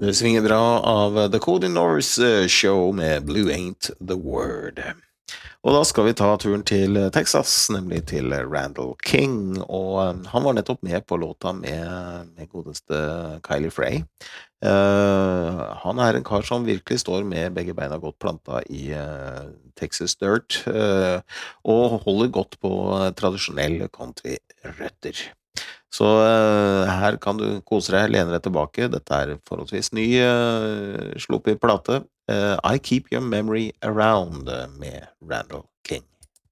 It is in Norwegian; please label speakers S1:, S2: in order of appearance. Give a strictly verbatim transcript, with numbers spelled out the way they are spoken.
S1: Det svinger bra av The Cody Norris Show med Blue Ain't the Word. Og da skal vi ta turen til Texas, nemlig til Randall King, og han var nettopp med på låta med, med godeste Kylie Frey. Uh, han er en kar som virkelig står med begge beina godt planta i uh, Texas Dirt, uh, og holder godt på tradisjonelle country-røtter. Så uh, her kan du kose deg, lene deg tilbake. Dette er forholdsvis ny uh, sluppet plate. Uh, I Keep Your Memory Around med Randall King.